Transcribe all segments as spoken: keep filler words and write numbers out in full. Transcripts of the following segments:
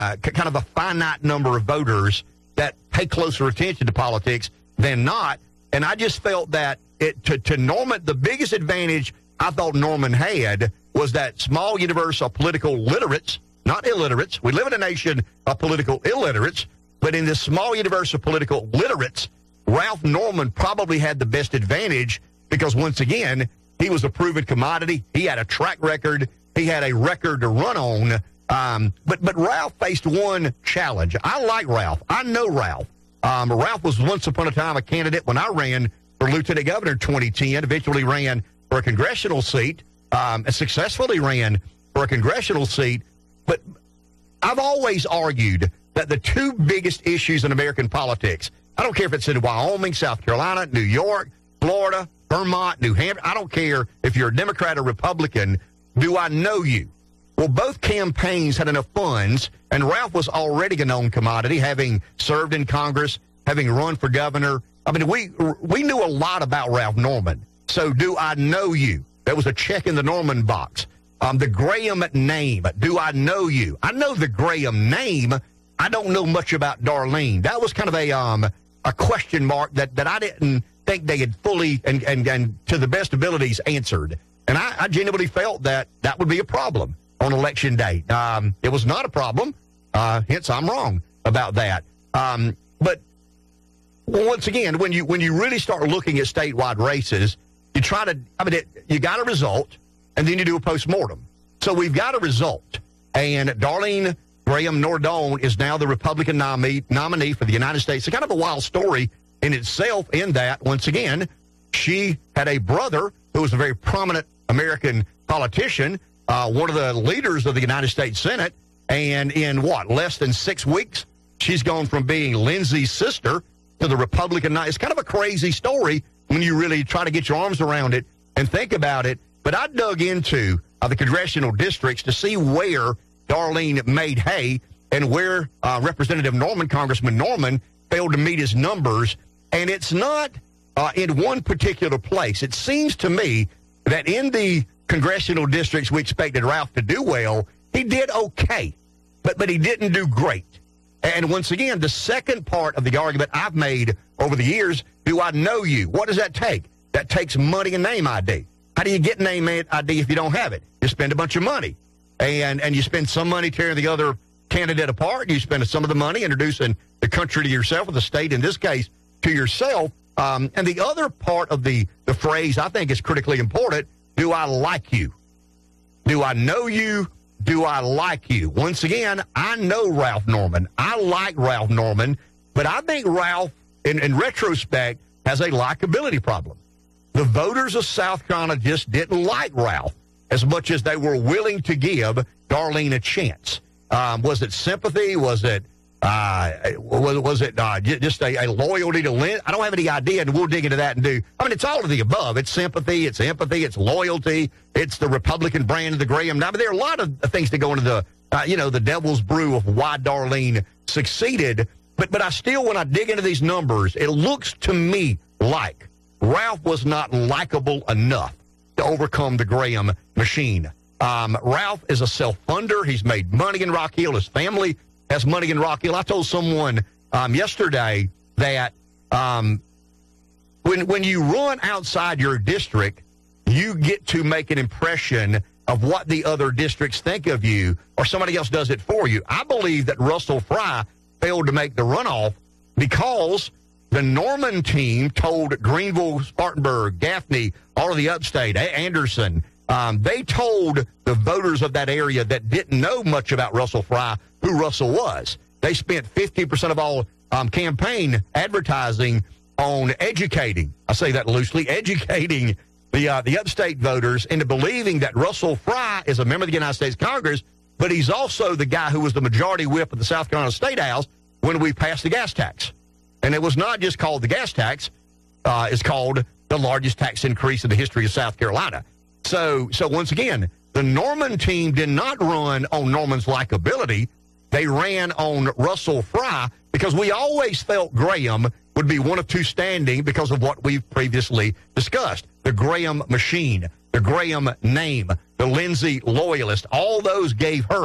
uh, kind of a finite number of voters that pay closer attention to politics than not. And I just felt that it, to, to Norman, the biggest advantage I thought Norman had was that small universe of political literates, not illiterates. We live in a nation of political illiterates, but in this small universe of political literates, Ralph Norman probably had the best advantage because, once again, he was a proven commodity. He had a track record. He had a record to run on. Um, but, but Ralph faced one challenge. I like Ralph. I know Ralph. Um, Ralph was once upon a time a candidate when I ran for lieutenant governor in twenty ten, eventually ran for a congressional seat, um, and successfully ran for a congressional seat. But I've always argued that the two biggest issues in American politics, I don't care if it's in Wyoming, South Carolina, New York, Florida, Vermont, New Hampshire, I don't care if you're a Democrat or Republican, do I know you? Well, both campaigns had enough funds, and Ralph was already a known commodity, having served in Congress, having run for governor. I mean, we we knew a lot about Ralph Norman. So do I know you? That was a check in the Norman box. Um, the Graham name, do I know you? I know the Graham name. I don't know much about Darlene. That was kind of a um a question mark that, that I didn't think they had fully and, and, and to the best abilities answered. And I, I genuinely felt that that would be a problem on election day. Um, it was not a problem. Uh, hence, I'm wrong about that. Um, but once again, when you when you really start looking at statewide races, you try to, I mean, it, you got a result, and then you do a postmortem. So we've got a result, and Darlene Graham Nordone is now the Republican nominee, nominee for the United States. It's kind of a wild story in itself in that, once again, she had a brother who was a very prominent American politician, uh, one of the leaders of the United States Senate, and in, what, less than six weeks, she's gone from being Lindsey's sister to the Republican. It's kind of a crazy story when you really try to get your arms around it and think about it. But I dug into uh, the congressional districts to see where Darlene made hay and where uh, Representative Norman, Congressman Norman, failed to meet his numbers. And it's not uh, in one particular place. It seems to me that in the congressional districts we expected Ralph to do well, he did okay, but but he didn't do great. And once again, the second part of the argument I've made over the years, do I know you? What does that take? That takes money and name I D. How do you get name I D if you don't have it? You spend a bunch of money. And and you spend some money tearing the other candidate apart. You spend some of the money introducing the country to yourself, or the state in this case, to yourself. Um, and the other part of the, the phrase I think is critically important, do I like you? Do I know you? Do I like you? Once again, I know Ralph Norman. I like Ralph Norman, but I think Ralph, in, in retrospect, has a likability problem. The voters of South Carolina just didn't like Ralph as much as they were willing to give Darlene a chance. Um, was it sympathy? Was it uh, was, was it uh, just a, a loyalty to Lynn? I don't have any idea, and we'll dig into that and do. I mean, it's all of the above. It's sympathy, it's empathy, it's loyalty, it's the Republican brand of the Graham. Now, but there are a lot of things that go into the, uh, you know, the devil's brew of why Darlene succeeded. But but I still, when I dig into these numbers, it looks to me like Ralph was not likable enough to overcome the Graham machine. Um, Ralph is a self-funder. He's made money in Rock Hill. His family has money in Rock Hill. I told someone um, yesterday that um, when when you run outside your district, you get to make an impression of what the other districts think of you, or somebody else does it for you. I believe that Russell Fry failed to make the runoff because the Norman team told Greenville, Spartanburg, Gaffney, all of the upstate, Anderson, um, they told the voters of that area that didn't know much about Russell Fry who Russell was. They spent fifty percent of all um, campaign advertising on educating, I say that loosely, educating the uh, the upstate voters into believing that Russell Fry is a member of the United States Congress, but he's also the guy who was the majority whip of the South Carolina State House when we passed the gas tax. And it was not just called the gas tax. Uh, it's called the largest tax increase in the history of South Carolina. So, so once again, the Norman team did not run on Norman's likability. They ran on Russell Fry because we always felt Graham would be one of two standing because of what we've previously discussed. The Graham machine, the Graham name, the Lindsey loyalist, all those gave her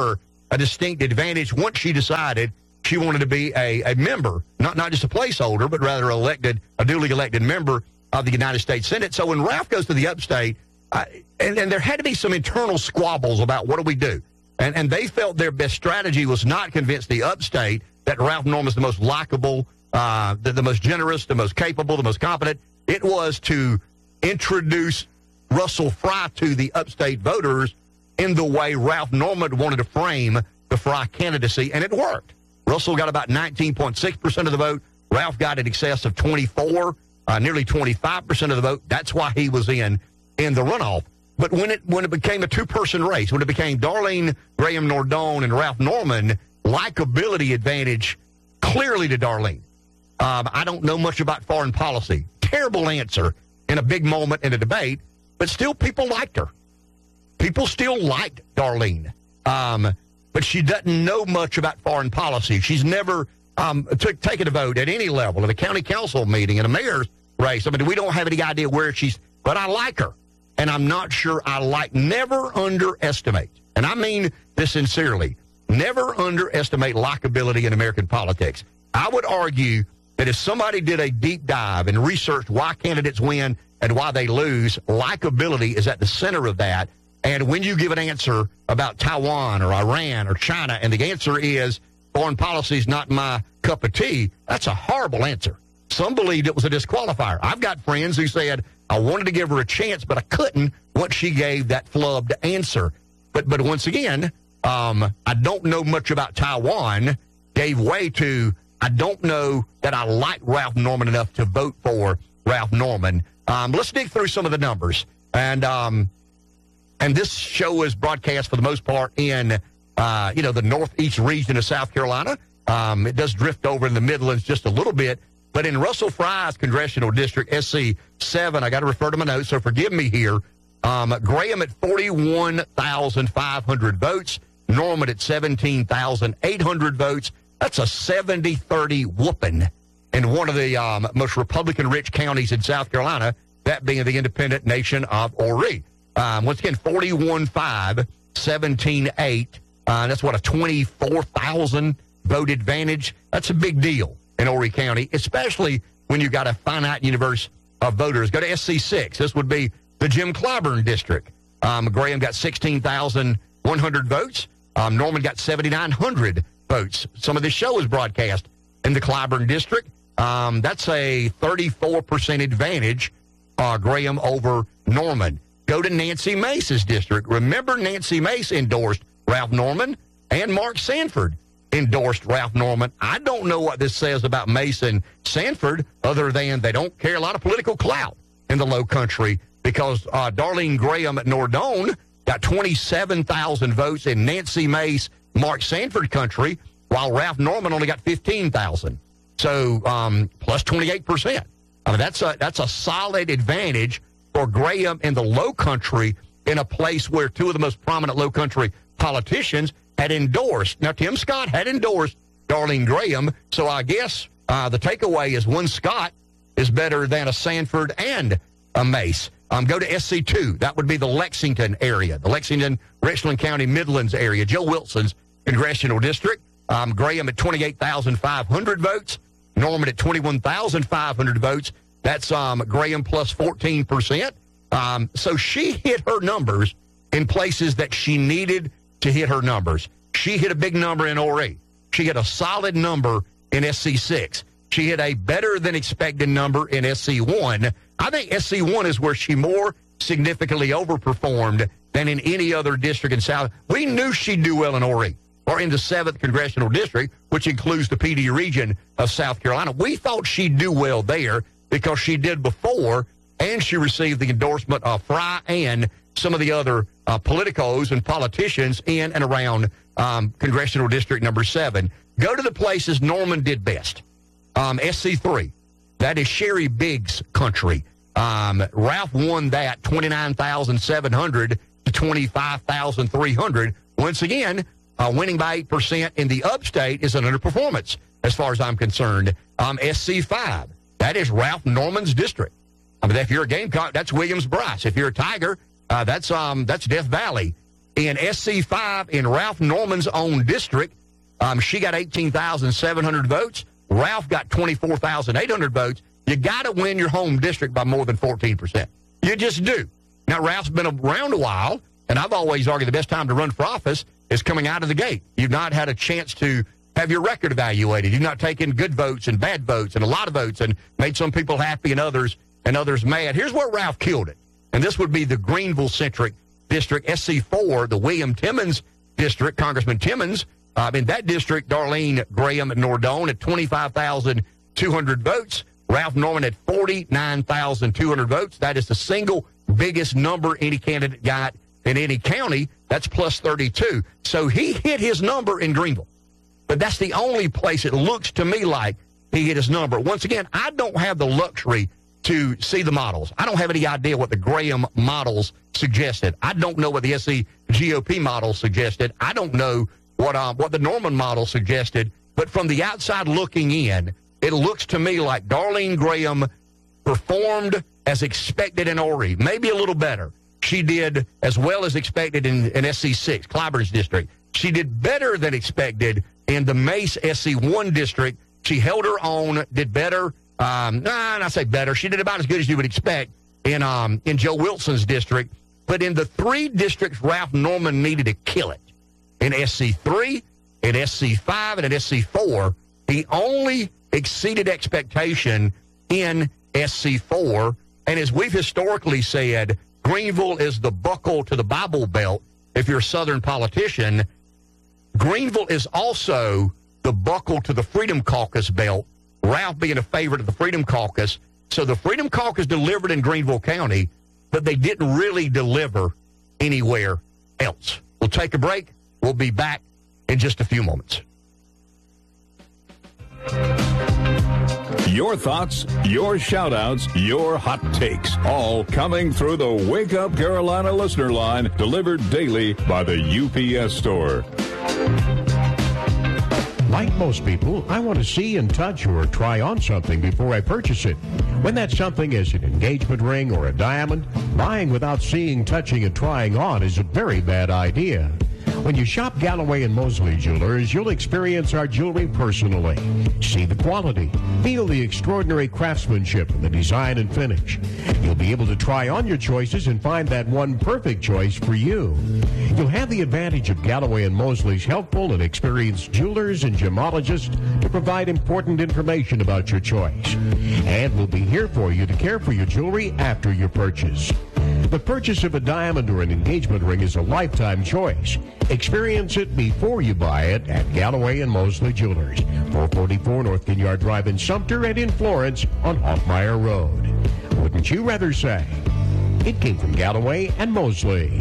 a distinct advantage once she decided she wanted to be a, a member, not, not just a placeholder, but rather elected, a duly elected member of the United States Senate. So when Ralph goes to the upstate, uh, and, and there had to be some internal squabbles about what do we do. And, and they felt their best strategy was not convince the upstate that Ralph Norman is the most likable, uh, the, the most generous, the most capable, the most competent. It was to introduce Russell Fry to the upstate voters in the way Ralph Norman wanted to frame the Fry candidacy, and it worked. Russell got about nineteen point six percent of the vote. Ralph got in excess of twenty-four, uh, nearly twenty-five percent of the vote. That's why he was in in the runoff. But when it when it became a two-person race, when it became Darlene Graham Nordone and Ralph Norman, likability advantage clearly to Darlene. Um, I don't know much about foreign policy. Terrible answer in a big moment in a debate, but still people liked her. People still liked Darlene. Um, but she doesn't know much about foreign policy. She's never um, took, taken a vote at any level, at a county council meeting, in a mayor's race. I mean, we don't have any idea where she's, but I like her. And I'm not sure I like, never underestimate, and I mean this sincerely, never underestimate likability in American politics. I would argue that if somebody did a deep dive and researched why candidates win and why they lose, likability is at the center of that. And when you give an answer about Taiwan or Iran or China, and the answer is foreign policy is not my cup of tea, that's a horrible answer. Some believed it was a disqualifier. I've got friends who said, I wanted to give her a chance, but I couldn't once she gave that flubbed answer. But but once again, um, I don't know much about Taiwan, gave way to, I don't know that I like Ralph Norman enough to vote for Ralph Norman. Um, let's dig through some of the numbers. And um, and this show is broadcast for the most part in, uh, you know, the northeast region of South Carolina. Um, it does drift over in the Midlands just a little bit. But in Russell Fry's congressional district, S C seven, I got to refer to my notes, so forgive me here. Um, Graham at forty-one thousand five hundred votes. Norman at seventeen thousand eight hundred votes. That's a seventy thirty whooping in one of the um, most Republican-rich counties in South Carolina, that being the independent nation of Horry. Um, once again, forty-one five, seventeen eight. Uh, that's what, a twenty-four thousand vote advantage. That's a big deal in Horry County, especially when you've got a finite universe of voters. Go to S C six. This would be the Jim Clyburn district. Um, Graham got sixteen thousand one hundred votes. Um, Norman got seven thousand nine hundred votes. Some of this show is broadcast in the Clyburn district. Um, that's a thirty-four percent advantage, uh, Graham over Norman. Go to Nancy Mace's district. Remember, Nancy Mace endorsed Ralph Norman, and Mark Sanford endorsed Ralph Norman. I don't know what this says about Mace and Sanford, other than they don't carry a lot of political clout in the Low Country, because uh, Darlene Graham at Nordone got twenty-seven thousand votes in Nancy Mace, Mark Sanford country, while Ralph Norman only got fifteen thousand. So um, plus twenty-eight percent. I mean, that's a, that's a solid advantage for Graham in the Low Country, in a place where two of the most prominent Low Country politicians had endorsed. Now, Tim Scott had endorsed Darlene Graham, so I guess uh, the takeaway is one Scott is better than a Sanford and a Mace. Um, go to S C two. That would be the Lexington area, the Lexington, Richland County, Midlands area, Joe Wilson's congressional district. Um, Graham at twenty-eight thousand five hundred votes. Norman at twenty-one thousand five hundred votes. That's um, Graham plus fourteen percent. Um, so she hit her numbers in places that she needed to hit her numbers. She hit a big number in Horry. She hit a solid number in S C six. She hit a better than expected number in S C one. I think S C one is where she more significantly overperformed than in any other district in South. We knew she'd do well in Horry, or in the seventh Congressional District, which includes the P D region of South Carolina. We thought she'd do well there because she did before, and she received the endorsement of Fry and some of the other uh, politicos and politicians in and around um, Congressional District number seven. Go to the places Norman did best. Um, S C three, that is Sherry Biggs' country. Um, Ralph won that twenty-nine thousand seven hundred to twenty-five thousand three hundred. Once again, uh, winning by eight percent in the upstate is an underperformance as far as I'm concerned. Um, S C five, that is Ralph Norman's district. I mean, if you're a Gamecock, that's Williams-Brice. If you're a Tiger, uh, that's um, that's Death Valley. In S C five, in Ralph Norman's own district, um, she got eighteen thousand seven hundred votes. Ralph got twenty-four thousand eight hundred votes. You got to win your home district by more than fourteen percent. You just do. Now, Ralph's been around a while, and I've always argued the best time to run for office is coming out of the gate. You've not had a chance to have your record evaluated. You've not taken good votes and bad votes and a lot of votes and made some people happy and others and others mad. Here's where Ralph killed it, and this would be the Greenville-centric district, S C four, the William Timmons district, Congressman Timmons. Uh, in that district, Darlene Graham Nordone at twenty-five thousand two hundred votes. Ralph Norman at forty-nine thousand two hundred votes. That is the single biggest number any candidate got in any county. That's plus thirty-two. So he hit his number in Greenville. But that's the only place it looks to me like he hit his number. Once again, I don't have the luxury to see the models. I don't have any idea what the Graham models suggested. I don't know what the S C G O P models suggested. I don't know what um, what the Norman model suggested. But from the outside looking in, it looks to me like Darlene Graham performed as expected in Horry, maybe a little better. She did as well as expected in, in S C six, Clyburn's district. She did better than expected in the Mace S C one district. She held her own, did better. Um, nah, and I say better. She did about as good as you would expect in um, in Joe Wilson's district. But in the three districts Ralph Norman needed to kill it, in S C three, in S C five, and in S C four, he only exceeded expectation in S C four. And as we've historically said, Greenville is the buckle to the Bible Belt. If you're a Southern politician, Greenville is also the buckle to the Freedom Caucus belt, Ralph being a favorite of the Freedom Caucus. So the Freedom Caucus delivered in Greenville County, but they didn't really deliver anywhere else. We'll take a break. We'll be back in just a few moments. Your thoughts, your shout-outs, your hot takes, all coming through the Wake Up Carolina listener line, delivered daily by the U P S store. Like most people, I want to see and touch or try on something before I purchase it. When that something is an engagement ring or a diamond, buying without seeing, touching, and trying on is a very bad idea. When you shop Galloway and Mosley Jewelers, you'll experience our jewelry personally. See the quality, feel the extraordinary craftsmanship and the design and finish. You'll be able to try on your choices and find that one perfect choice for you. You'll have the advantage of Galloway and Mosley's helpful and experienced jewelers and gemologists to provide important information about your choice. And we'll be here for you to care for your jewelry after your purchase. The purchase of a diamond or an engagement ring is a lifetime choice. Experience it before you buy it at Galloway and Mosley Jewelers, four forty-four North Ginyard Drive in Sumter and in Florence on Hoffmeyer Road. Wouldn't you rather say it came from Galloway and Mosley?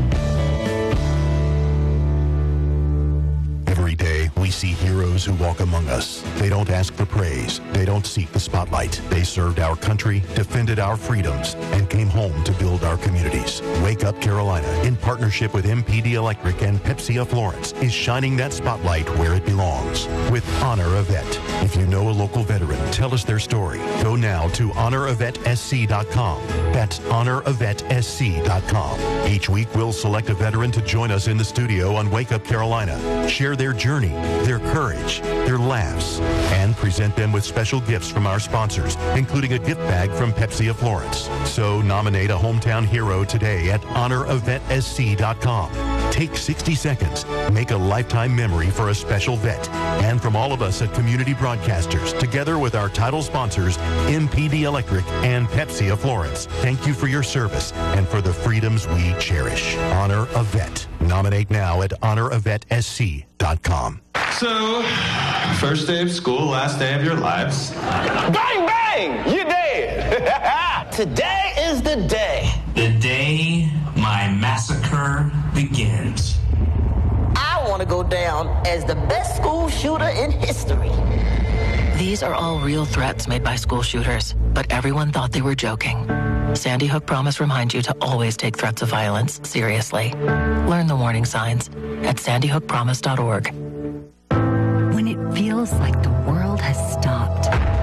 Every day, we see heroes who walk among us. They don't ask for praise. They don't seek the spotlight. They served our country, defended our freedoms, and came home to build our communities. Wake Up Carolina, in partnership with M P D Electric and Pepsi of Florence, is shining that spotlight where it belongs with Honor a Vet. If you know a local veteran, tell us their story. Go now to honor a vet s c dot com. That's honor a vet s c dot com. Each week, we'll select a veteran to join us in the studio on Wake Up Carolina. Share their journey, their courage, their laughs, and present them with special gifts from our sponsors, including a gift bag from Pepsi of Florence. So nominate a hometown hero today at honor a vet s c dot com. Take sixty seconds. Make a lifetime memory for a special vet. And from all of us at Community Broadcasters, together with our title sponsors, M P D Electric and Pepsi of Florence, thank you for your service and for the freedoms we cherish. Honor a Vet. Nominate now at honor a vet s c dot com. So, first day of school, last day of your lives. Bang, bang! You're dead! Today is the day. The day my massacre begins. I want to go down as the best school shooter in history. These are all real threats made by school shooters, but everyone thought they were joking. Sandy Hook Promise reminds you to always take threats of violence seriously. Learn the warning signs at sandy hook promise dot org. When it feels like the world has stopped,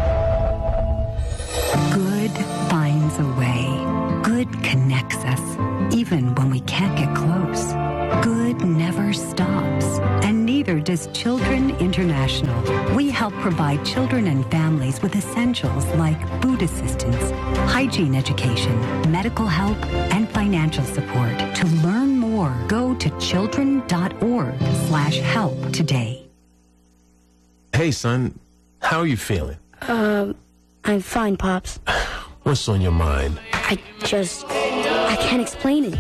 good finds a way. Good connects us, even when we can't get close. Good never stops, and neither does Children International. We help provide children and families with essentials like food assistance, hygiene education, medical help, and financial support. To learn more, go to children.org slash help today. Hey, son, how are you feeling? Um, I'm fine, Pops. What's on your mind? I just, I can't explain it.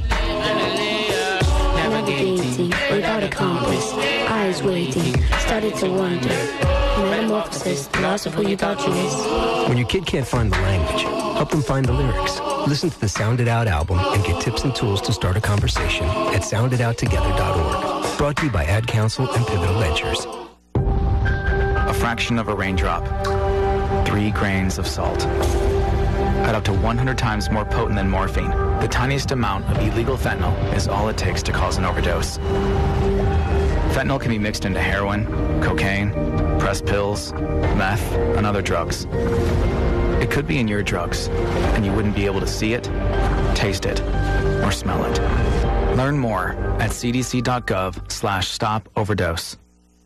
Navigating without a compass, eyes waiting, started to wonder. Metamorphosis, loss of who you thought you was. When your kid can't find the language, help them find the lyrics. Listen to the Sound It Out album and get tips and tools to start a conversation at sound it out together dot org. Brought to you by Ad Council and Pivotal Ventures. A fraction of a raindrop. Three grains of salt. At up to one hundred times more potent than morphine, the tiniest amount of illegal fentanyl is all it takes to cause an overdose. Fentanyl can be mixed into heroin, cocaine, pressed pills, meth, and other drugs. It could be in your drugs, and you wouldn't be able to see it, taste it, or smell it. Learn more at c d c dot gov slash stop overdose.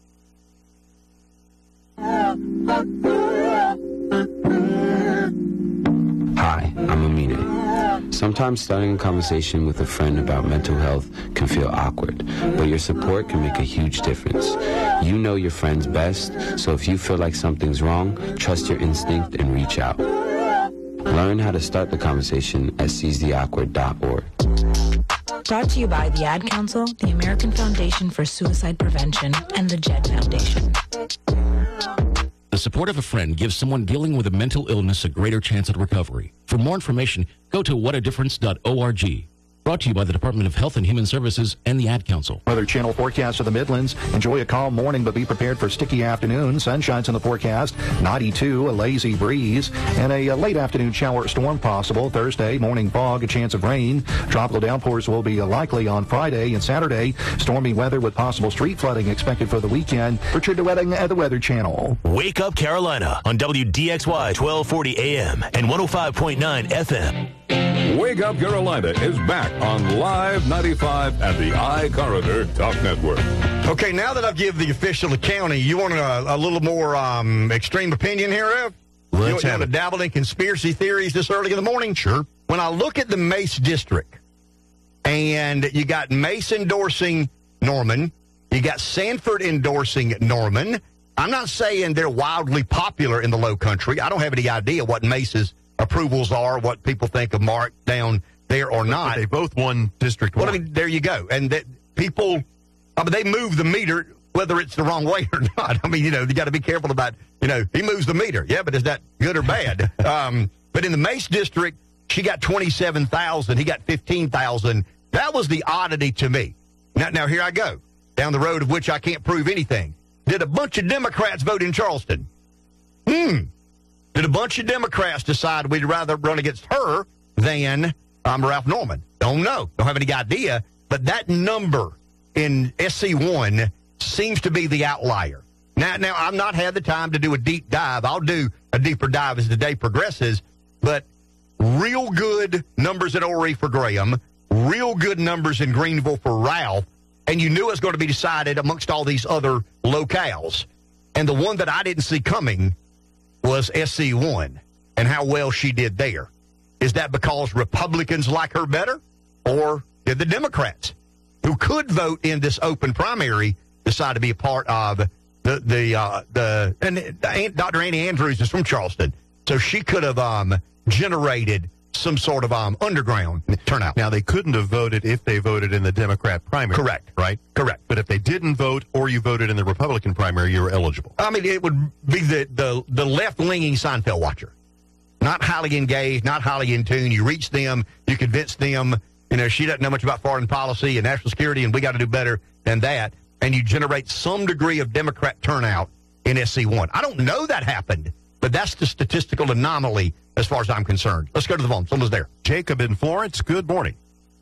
Hi, I'm Amine. Sometimes starting a conversation with a friend about mental health can feel awkward, but your support can make a huge difference. You know your friends best, so if you feel like something's wrong, trust your instinct and reach out. Learn how to start the conversation at seize the awkward dot org. Brought to you by the Ad Council, the American Foundation for Suicide Prevention, and the Jed Foundation. The support of a friend gives someone dealing with a mental illness a greater chance at recovery. For more information, go to what a difference dot org. Brought to you by the Department of Health and Human Services and the Ad Council. Weather Channel forecast of the Midlands. Enjoy a calm morning, but be prepared for sticky afternoon. Sun shines in the forecast. ninety-two, a lazy breeze, and a, a late afternoon shower storm possible. Thursday, morning fog, a chance of rain. Tropical downpours will be likely on Friday and Saturday. Stormy weather with possible street flooding expected for the weekend. Richard DeWetting at the Weather Channel. Wake Up Carolina on W D X Y twelve forty A M and one oh five point nine F M. Wake Up Carolina is back on Live ninety-five and the iCorridor Talk Network. Okay, now that I've given the official accounting, you want a, a little more um, extreme opinion here, Rev? Let's you, you have want to it. dabble in conspiracy theories this early in the morning? Sure. When I look at the Mace District, and you got Mace endorsing Norman, you got Sanford endorsing Norman. I'm not saying they're wildly popular in the Low Country. I don't have any idea what Mace's approvals are, what people think of Mark down there or not. But they both won District Well, one. I mean, there you go. And that people, I mean, they move the meter whether it's the wrong way or not. I mean, you know, you got to be careful about, you know, he moves the meter. Yeah, but is that good or bad? um, but in the Mace District, she got twenty-seven thousand. He got fifteen thousand. That was the oddity to me. Now, now, here I go, down the road of which I can't prove anything. Did a bunch of Democrats vote in Charleston? Hmm. Did a bunch of Democrats decide we'd rather run against her than um, Ralph Norman? Don't know. Don't have any idea. But that number in S C one seems to be the outlier. Now, now, I've not had the time to do a deep dive. I'll do a deeper dive as the day progresses. But real good numbers at Horry for Graham, real good numbers in Greenville for Ralph, and you knew it was going to be decided amongst all these other locales. And the one that I didn't see coming was S C one and how well she did there. Is that because Republicans like her better? Or did the Democrats, who could vote in this open primary, decide to be a part of the, the, uh, the, and Doctor Annie Andrews is from Charleston, so she could have um, generated some sort of um, underground turnout. Now, they couldn't have voted if they voted in the Democrat primary. Correct. Right? Correct. But if they didn't vote or you voted in the Republican primary, you were eligible. I mean, it would be the, the, the left-leaning Seinfeld watcher. Not highly engaged, not highly in tune. You reach them, you convince them, you know, she doesn't know much about foreign policy and national security, and we got to do better than that. And you generate some degree of Democrat turnout in S C one. I don't know that happened, but that's the statistical anomaly as far as I'm concerned. Let's go to the phone. Someone's there. Jacob in Florence, good morning.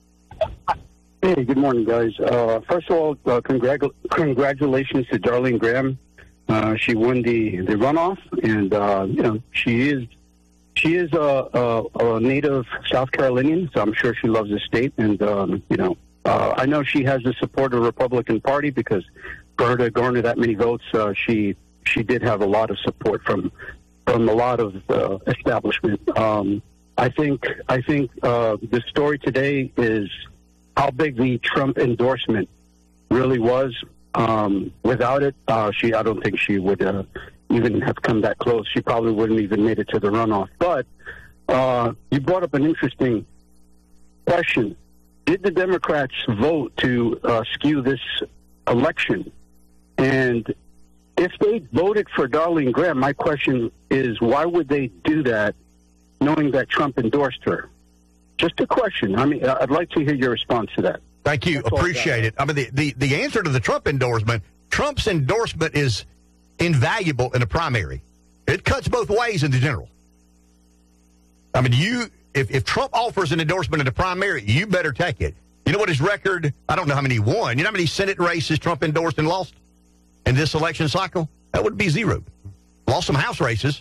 Hey, good morning, guys. Uh, first of all, uh, congratu- congratulations to Darlene Graham. Uh, she won the, the runoff, and uh, you know she is she is a, a, a native South Carolinian, so I'm sure she loves the state. And um, you know, Uh, I know she has the support of the Republican Party because for her to garner that many votes, uh, she she did have a lot of support from from a lot of uh, establishment. Um, I think I think uh, the story today is how big the Trump endorsement really was. Um, without it, uh, she I don't think she would uh, even have come that close. She probably wouldn't even made it to the runoff. But uh, you brought up an interesting question. Did the Democrats vote to uh, skew this election? And if they voted for Darlene Graham, my question is, why would they do that knowing that Trump endorsed her? Just a question. I mean, I'd like to hear your response to that. Thank you. That's Appreciate it. I mean, the, the, the answer to the Trump endorsement, Trump's endorsement is invaluable in a primary. It cuts both ways in the general. I mean, you if, if Trump offers an endorsement in the primary, you better take it. You know what his record, I don't know how many he won. You know how many Senate races Trump endorsed and lost in this election cycle? That would be zero. Lost some House races.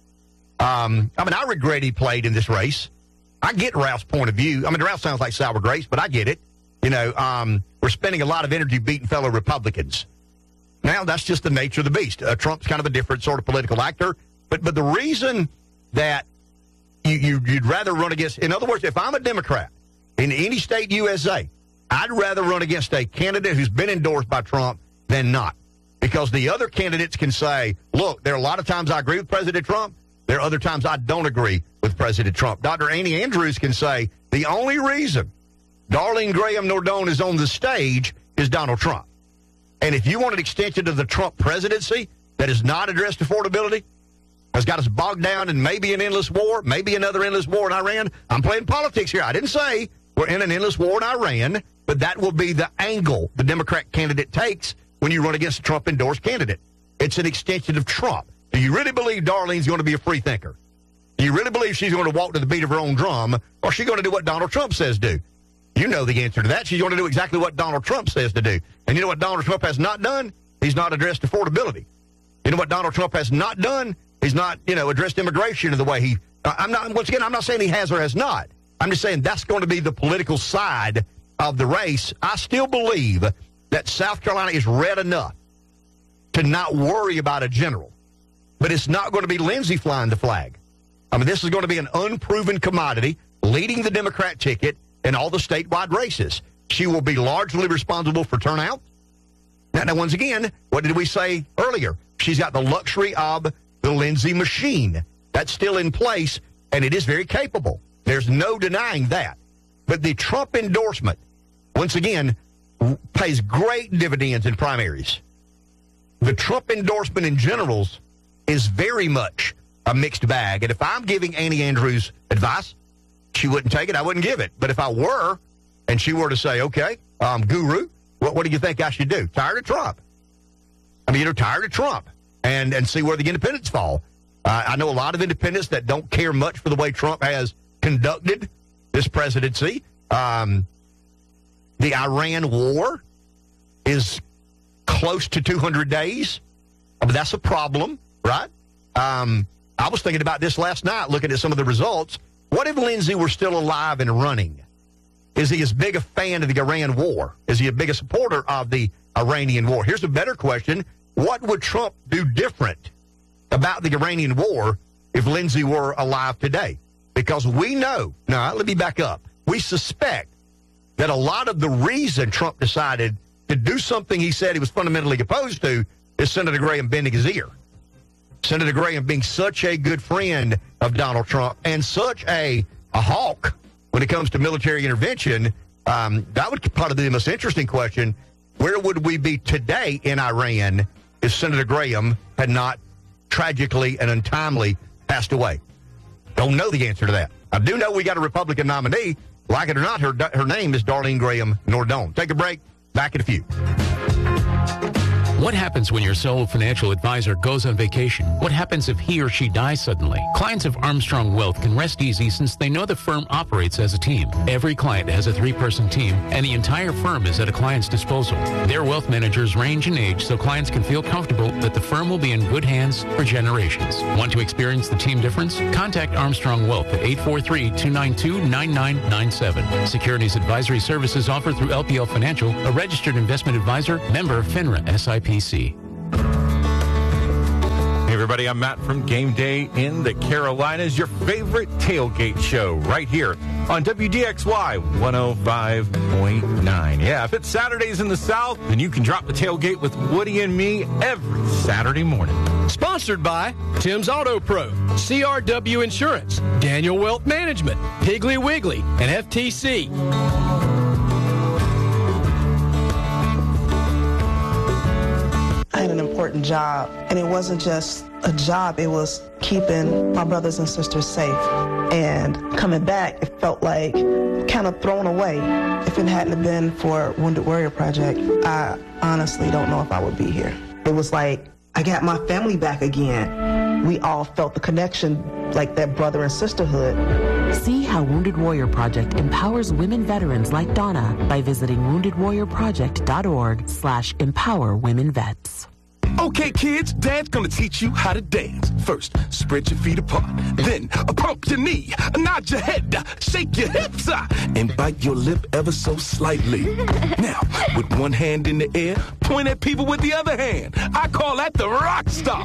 Um, I mean, I regret he played in this race. I get Ralph's point of view. I mean, Ralph sounds like sour grapes, but I get it. You know, um, we're spending a lot of energy beating fellow Republicans. Now, that's just the nature of the beast. Uh, Trump's kind of a different sort of political actor. But but the reason that you, you, you'd rather run against, in other words, if I'm a Democrat in any state U S A, I'd rather run against a candidate who's been endorsed by Trump than not. Because the other candidates can say, look, there are a lot of times I agree with President Trump. There are other times I don't agree with President Trump. Doctor Annie Andrews can say the only reason Darlene Graham Nordone is on the stage is Donald Trump. And if you want an extension of the Trump presidency that has not addressed affordability, has got us bogged down in maybe an endless war, maybe another endless war in Iran. I'm playing politics here. I didn't say we're in an endless war in Iran, but that will be the angle the Democrat candidate takes when you run against a Trump-endorsed candidate. It's an extension of Trump. Do you really believe Darlene's going to be a free thinker? Do you really believe she's going to walk to the beat of her own drum, or is she going to do what Donald Trump says do? You know the answer to that. She's going to do exactly what Donald Trump says to do. And you know what Donald Trump has not done? He's not addressed affordability. You know what Donald Trump has not done? He's not, you know, addressed immigration in the way he, I'm not, once again, I'm not saying he has or has not. I'm just saying that's going to be the political side of the race. I still believe that South Carolina is red enough to not worry about a general. But it's not going to be Lindsey flying the flag. I mean, this is going to be an unproven commodity leading the Democrat ticket in all the statewide races. She will be largely responsible for turnout. Now, now, once again, what did we say earlier? She's got the luxury of the Lindsey machine. That's still in place, and it is very capable. There's no denying that. But the Trump endorsement, once again, pays great dividends in primaries. The Trump endorsement in generals is very much a mixed bag. And if I'm giving Annie Andrews advice, she wouldn't take it. I wouldn't give it. But if I were, and she were to say, okay, um, guru, what, what do you think I should do? Tired of Trump. I mean, you're tired of Trump. And, and see where the independents fall. Uh, I know a lot of independents that don't care much for the way Trump has conducted this presidency. Um, the Iran war is close to two hundred days. I mean, that's a problem, right? Um, I was thinking about this last night, looking at some of the results. What if Lindsey were still alive and running? Is he as big a fan of the Iran war? Is he a big a supporter of the Iranian war? Here's a better question. What would Trump do different about the Iranian war if Lindsey were alive today? Because we know, now let me back up, we suspect that a lot of the reason Trump decided to do something he said he was fundamentally opposed to is Senator Graham bending his ear. Senator Graham being such a good friend of Donald Trump and such a, a hawk when it comes to military intervention, um, that would probably be the most interesting question. Where would we be today in Iran if Senator Graham had not tragically and untimely passed away? Don't know the answer to that. I do know we got a Republican nominee. Like it or not, her her name is Darlene Graham Nordone. Take a break. Back in a few. What happens when your sole financial advisor goes on vacation? What happens if he or she dies suddenly? Clients of Armstrong Wealth can rest easy since they know the firm operates as a team. Every client has a three-person team, and the entire firm is at a client's disposal. Their wealth managers range in age so clients can feel comfortable that the firm will be in good hands for generations. Want to experience the team difference? Contact Armstrong Wealth at eight four three, two nine two, nine nine nine seven. Securities advisory services offered through L P L Financial, a registered investment advisor, member FINRA S I P C. Hey everybody, I'm Matt from Game Day in the Carolinas, your favorite tailgate show right here on W D X Y one oh five point nine. Yeah, if it's Saturdays in the South, then you can drop the tailgate with Woody and me every Saturday morning. Sponsored by Tim's Auto Pro, C R W Insurance, Daniel Wealth Management, Piggly Wiggly, and F T C. I had an important job, and it wasn't just a job, it was keeping my brothers and sisters safe. And coming back, it felt like kind of thrown away. If it hadn't been for Wounded Warrior Project, I honestly don't know if I would be here. It was like, I got my family back again. We all felt the connection, like that brother and sisterhood. See how Wounded Warrior Project empowers women veterans like Donna by visiting wounded warrior project dot org slash empower women vets. Okay, kids, Dad's gonna teach you how to dance. First, spread your feet apart. Then, uh, pump your knee, uh, nod your head, uh, shake your hips, uh, and bite your lip ever so slightly. Now, with one hand in the air, point at people with the other hand. I call that the rock star.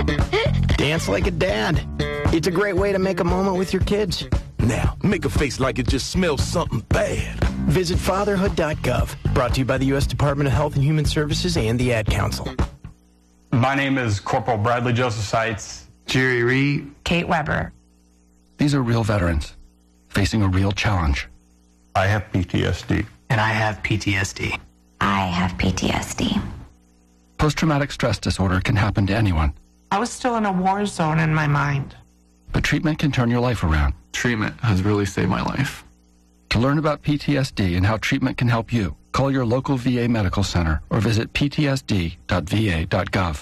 Dance like a dad. It's a great way to make a moment with your kids. Now, make a face like it just smells something bad. Visit fatherhood dot gov. Brought to you by the U S Department of Health and Human Services and the Ad Council. My name is Corporal Bradley Joseph Seitz. Jerry Reed. Kate Weber. These are real veterans facing a real challenge. I have P T S D. And I have P T S D. I have P T S D. Post-traumatic stress disorder can happen to anyone. I was still in a war zone in my mind. But treatment can turn your life around. Treatment has really saved my life. To learn about P T S D and how treatment can help you, call your local V A medical center or visit p t s d dot v a dot gov.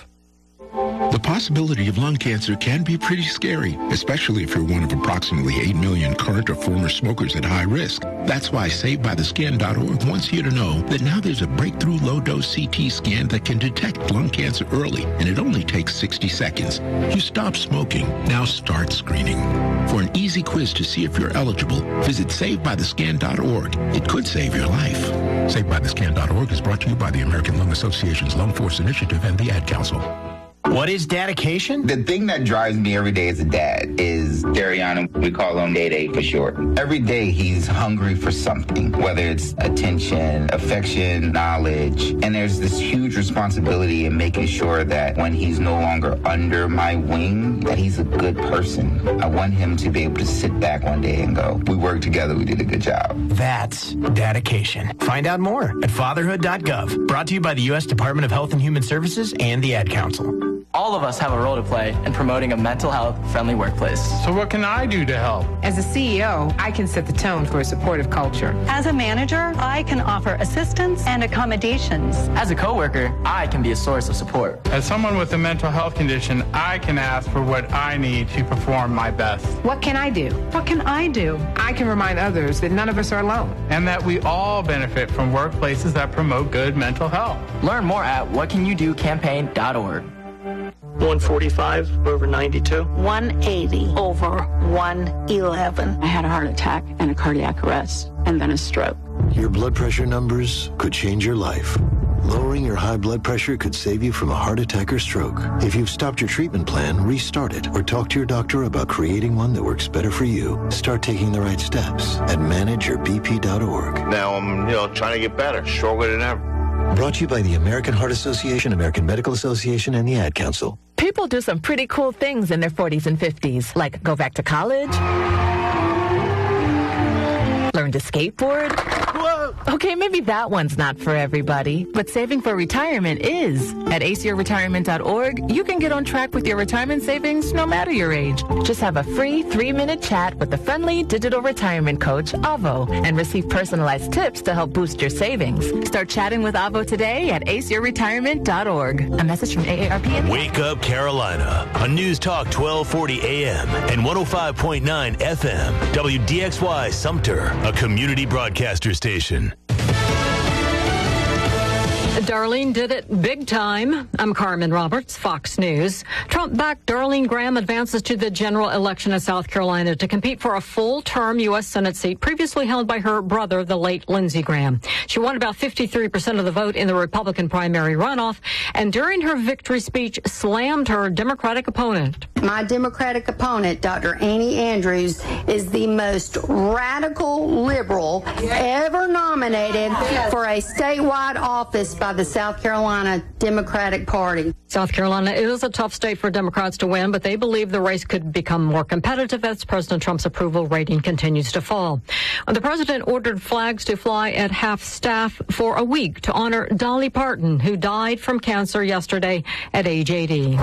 The possibility of lung cancer can be pretty scary, especially if you're one of approximately eight million current or former smokers at high risk. That's why Saved By The Skin dot org wants you to know that now there's a breakthrough low-dose C T scan that can detect lung cancer early, and it only takes sixty seconds. You stop smoking, now start screening. For an easy quiz to see if you're eligible, visit Saved By The Skin dot org. It could save your life. Saved By The Skin dot org is brought to you by the American Lung Association's Lung Force Initiative and the Ad Council. What is dedication? The thing that drives me every day as a dad is Dariana. We call him Day Day for short. Every day he's hungry for something, whether it's attention, affection, knowledge. And there's this huge responsibility in making sure that when he's no longer under my wing, that he's a good person. I want him to be able to sit back one day and go, we worked together, we did a good job. That's dedication. Find out more at fatherhood dot gov. Brought to you by the U S Department of Health and Human Services and the Ad Council. All of us have a role to play in promoting a mental health friendly workplace. So what can I do to help? As a C E O, I can set the tone for a supportive culture. As a manager, I can offer assistance and accommodations. As a coworker, I can be a source of support. As someone with a mental health condition, I can ask for what I need to perform my best. What can I do? What can I do? I can remind others that none of us are alone. And that we all benefit from workplaces that promote good mental health. Learn more at what can you do campaign dot org. one forty-five over ninety-two. one eighty over one eleven. I had a heart attack and a cardiac arrest and then a stroke. Your blood pressure numbers could change your life. Lowering your high blood pressure could save you from a heart attack or stroke. If you've stopped your treatment plan, restart it or talk to your doctor about creating one that works better for you. Start taking the right steps at manage your b p dot org. Now I'm, you know, trying to get better, stronger than ever. Brought to you by the American Heart Association, American Medical Association, and the Ad Council. People do some pretty cool things in their forties and fifties, like go back to college, learn to skateboard, Whoa. Okay, maybe that one's not for everybody, but saving for retirement is. At a c r retirement dot org, you can get on track with your retirement savings no matter your age. Just have a free three-minute chat with the friendly digital retirement coach, Avo, and receive personalized tips to help boost your savings. Start chatting with Avo today at a c r retirement dot org. A message from A A R P. Wake Up Carolina on News Talk twelve forty A M and one oh five point nine F M. W D X Y Sumter, a community broadcaster station. Darlene did it big time. I'm Carmen Roberts, Fox News. Trump-backed Darlene Graham advances to the general election of South Carolina to compete for a full-term U S Senate seat previously held by her brother, the late Lindsey Graham. She won about fifty-three percent of the vote in the Republican primary runoff, and during her victory speech, slammed her Democratic opponent. My Democratic opponent, Doctor Annie Andrews, is the most radical liberal ever nominated for a statewide office by the South Carolina Democratic Party. South Carolina is a tough state for Democrats to win, but they believe the race could become more competitive as President Trump's approval rating continues to fall. The president ordered flags to fly at half staff for a week to honor Dolly Parton, who died from cancer yesterday at age eighty.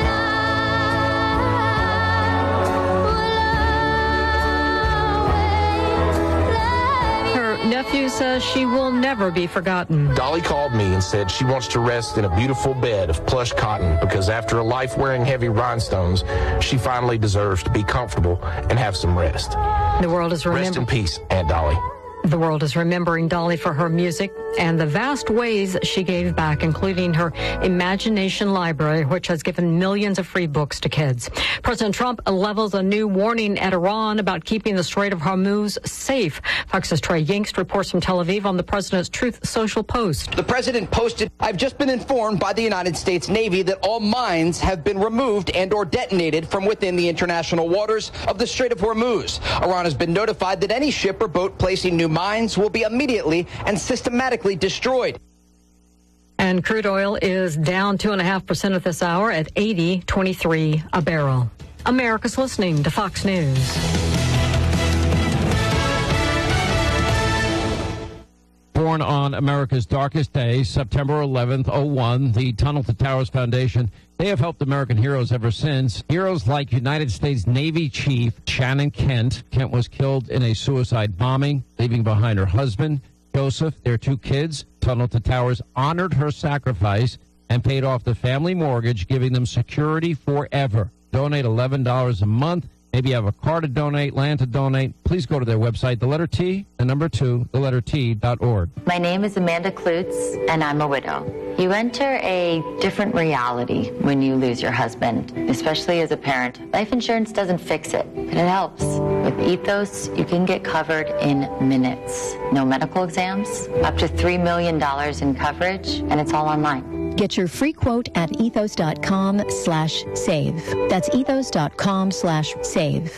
Nephew says she will never be forgotten. Dolly called me and said she wants to rest in a beautiful bed of plush cotton because after a life wearing heavy rhinestones, she finally deserves to be comfortable and have some rest. The world is remembering. Rest in peace, Aunt Dolly. The world is remembering Dolly for her music and the vast ways she gave back, including her Imagination Library, which has given millions of free books to kids. President Trump levels a new warning at Iran about keeping the Strait of Hormuz safe. Fox's Trey Yingst reports from Tel Aviv on the president's Truth Social post. The president posted, "I've just been informed by the United States Navy that all mines have been removed and or detonated from within the international waters of the Strait of Hormuz. Iran has been notified that any ship or boat placing new mines will be immediately and systematically destroyed." And crude oil is down two point five percent at this hour at eighty twenty-three a barrel. America's listening to Fox News. Born on America's darkest day, September eleventh, oh one, the Tunnel to Towers Foundation, they have helped American heroes ever since. Heroes like United States Navy Chief Shannon Kent. Kent was killed in a suicide bombing, leaving behind her husband, Joseph, their two kids. Tunnel to Towers honored her sacrifice and paid off the family mortgage, giving them security forever. Donate eleven dollars a month. Maybe you have a car to donate, land to donate. Please go to their website, the letter T, the number two, the letter T dot org. My name is Amanda Klutz, and I'm a widow. You enter a different reality when you lose your husband, especially as a parent. Life insurance doesn't fix it, but it helps. With Ethos, you can get covered in minutes. No medical exams, up to three million dollars in coverage, and it's all online. Get your free quote at ethos.com slash save. That's ethos.com slash save.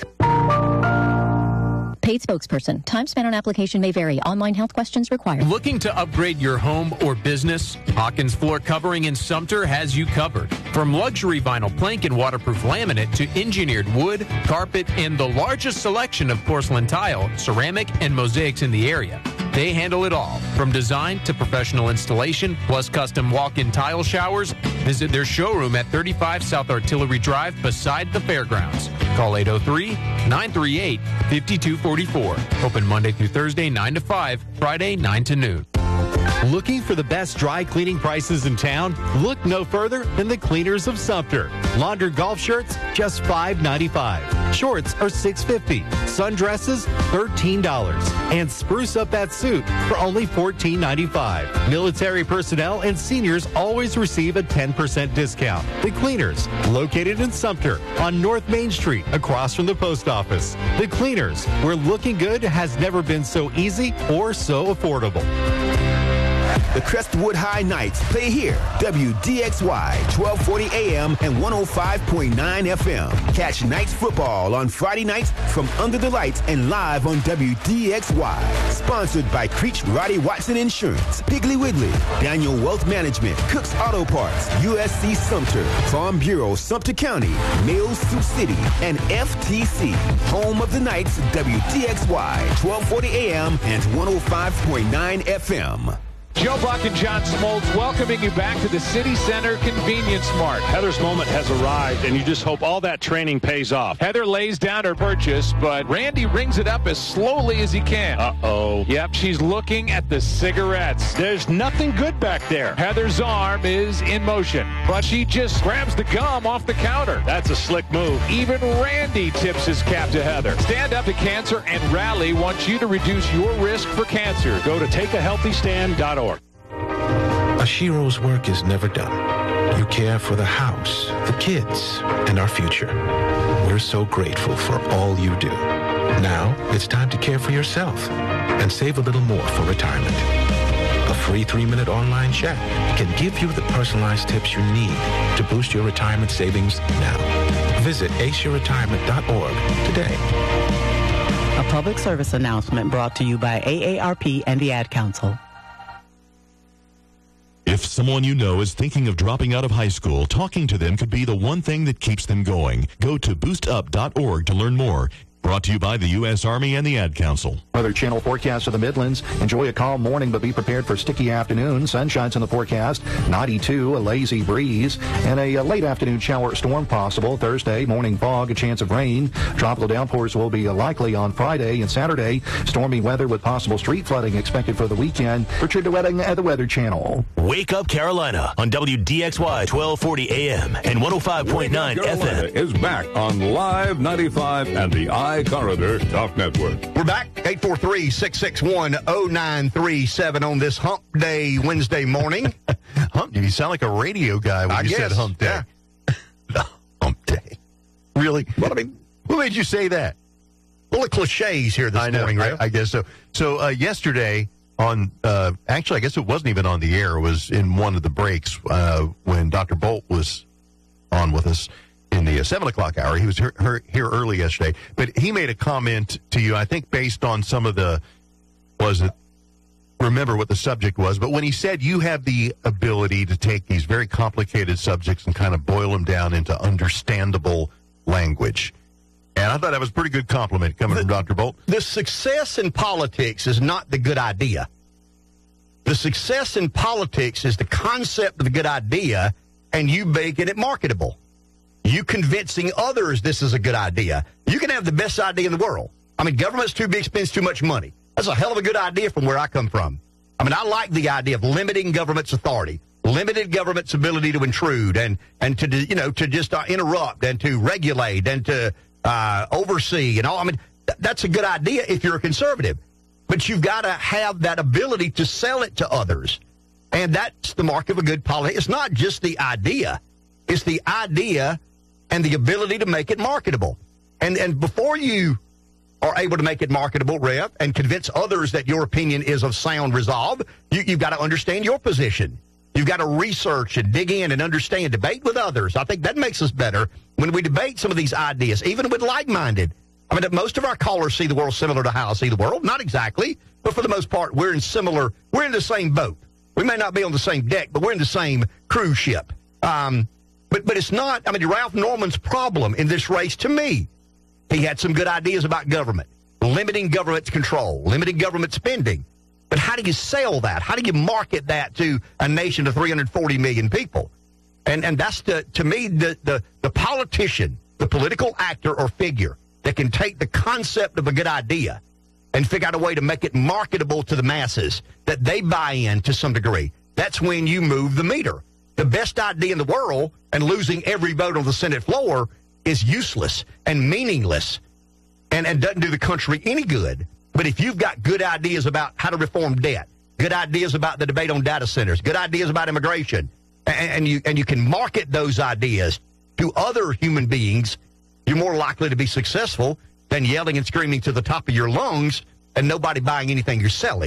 Paid spokesperson. Time spent on application may vary. Online health questions required. Looking to upgrade your home or business? Hawkins Floor Covering in Sumter has you covered. From luxury vinyl plank and waterproof laminate to engineered wood, carpet, and the largest selection of porcelain tile, ceramic, and mosaics in the area. They handle it all, from design to professional installation, plus custom walk-in tile showers. Visit their showroom at thirty-five South Artillery Drive beside the fairgrounds. Call eight oh three, nine three eight, five two four four. Open Monday through Thursday, nine to five, Friday, nine to noon. Looking for the best dry cleaning prices in town? Look no further than the Cleaners of Sumter. Laundered golf shirts, just five ninety-five. Shorts are six fifty. Sundresses, thirteen dollars. And spruce up that suit for only fourteen ninety-five. Military personnel and seniors always receive a ten percent discount. The Cleaners, located in Sumter on North Main Street, across from the post office. The Cleaners, where looking good has never been so easy or so affordable. The Crestwood High Knights play here. W D X Y, twelve forty A M and one oh five point nine F M. Catch Knights football on Friday nights from Under the Lights and live on W D X Y. Sponsored by Creech Roddy Watson Insurance, Piggly Wiggly, Daniel Wealth Management, Cook's Auto Parts, U S C Sumter, Farm Bureau Sumter County, Mills Sioux City, and F T C. Home of the Knights, W D X Y, twelve forty A M and one oh five point nine F M. Joe Buck and John Smoltz welcoming you back to the City Center Convenience Mart. Heather's moment has arrived, and you just hope all that training pays off. Heather lays down her purchase, but Randy rings it up as slowly as he can. Uh-oh. Yep, she's looking at the cigarettes. There's nothing good back there. Heather's arm is in motion, but she just grabs the gum off the counter. That's a slick move. Even Randy tips his cap to Heather. Stand Up to Cancer and Rally wants you to reduce your risk for cancer. Go to take a healthy stand dot org. Ashiro's work is never done. You care for the house, the kids, and our future. We're so grateful for all you do. Now, it's time to care for yourself and save a little more for retirement. A free three-minute online chat can give you the personalized tips you need to boost your retirement savings now. Visit ace your retirement dot org today. A public service announcement brought to you by A A R P and the Ad Council. If someone you know is thinking of dropping out of high school, talking to them could be the one thing that keeps them going. Go to boost up dot org to learn more. Brought to you by the U S Army and the Ad Council. Weather Channel forecast for the Midlands. Enjoy a calm morning, but be prepared for sticky afternoon. Sunshine's in the forecast. ninety-two, a lazy breeze, and a, a late afternoon shower storm possible. Thursday, morning fog, a chance of rain. Tropical downpours will be likely on Friday and Saturday. Stormy weather with possible street flooding expected for the weekend. Richard DeWetting at the Weather Channel. Wake Up Carolina on W D X Y, twelve forty A M and one oh five point nine F M. Is back on Live ninety-five and the I Corridor Talk Network. We're back. eight four three, six six one, oh nine three seven on this Hump Day Wednesday morning. Hump? You sound like a radio guy when I you guess, said Hump Day. Yeah. Hump Day. Really? Well, I mean, who made you say that? Full of cliches here this I know, morning, I, I guess so. So uh, yesterday on, uh, actually, I guess it wasn't even on the air. It was in one of the breaks uh, when Doctor Bolt was on with us in the uh, seven o'clock hour. He was here, here, here early yesterday, but he made a comment to you, I think, based on some of the, was it, remember what the subject was, but when he said you have the ability to take these very complicated subjects and kind of boil them down into understandable language. And I thought that was a pretty good compliment coming the, from Doctor Bolt. The success in politics is not the good idea. The success in politics is the concept of a good idea and you making it marketable. You convincing others this is a good idea. You can have the best idea in the world. I mean, government's too big, spends too much money. That's a hell of a good idea from where I come from. I mean, I like the idea of limiting government's authority, limited government's ability to intrude and, and to, you know, to just uh, interrupt and to regulate and to uh, oversee and all. I mean, th- that's a good idea if you're a conservative. But you've got to have that ability to sell it to others. And that's the mark of a good politician. It's not just the idea. It's the idea and the ability to make it marketable. And and before you are able to make it marketable, Rev, and convince others that your opinion is of sound resolve, you, you've got to understand your position. You've got to research and dig in and understand, debate with others. I think that makes us better when we debate some of these ideas, even with like-minded. I mean, most of our callers see the world similar to how I see the world. Not exactly, but for the most part, we're in similar, we're in the same boat. We may not be on the same deck, but we're in the same cruise ship. Um, But but it's not, I mean, Ralph Norman's problem in this race, to me, he had some good ideas about government, limiting government's control, limiting government spending. But how do you sell that? How do you market that to a nation of three hundred forty million people? And and that's, the, to me, the, the, the politician, the political actor or figure that can take the concept of a good idea and figure out a way to make it marketable to the masses, that they buy in to some degree. That's when you move the meter. The best idea in the world and losing every vote on the Senate floor is useless and meaningless and, and doesn't do the country any good. But if you've got good ideas about how to reform debt, good ideas about the debate on data centers, good ideas about immigration, and, and you and you can market those ideas to other human beings, you're more likely to be successful than yelling and screaming to the top of your lungs and nobody buying anything you're selling.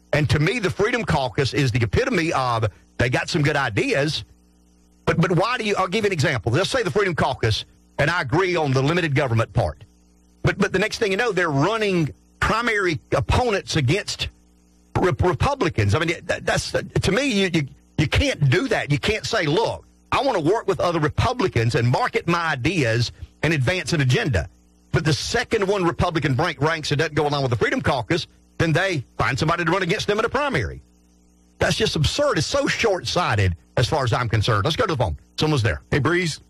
And to me, the Freedom Caucus is the epitome of they got some good ideas, but but why do you, I'll give you an example. Let's say the Freedom Caucus, and I agree on the limited government part, but but the next thing you know, they're running primary opponents against re- Republicans. I mean, that, that's, to me, you, you, you can't do that. You can't say, look, I want to work with other Republicans and market my ideas and advance an agenda. But the second one Republican rank ranks that doesn't go along with the Freedom Caucus, then they find somebody to run against them in a primary. That's just absurd. It's so short-sighted as far as I'm concerned. Let's go to the phone. Someone's there. Hey, Breeze.